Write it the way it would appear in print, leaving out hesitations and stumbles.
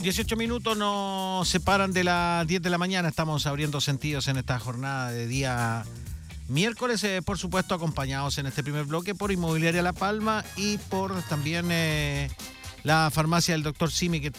18 minutos nos separan de las 10 de la mañana. Estamos abriendo sentidos en esta jornada de día miércoles, por supuesto, acompañados en este primer bloque por Inmobiliaria La Palma y por también la farmacia del Dr. Simi, que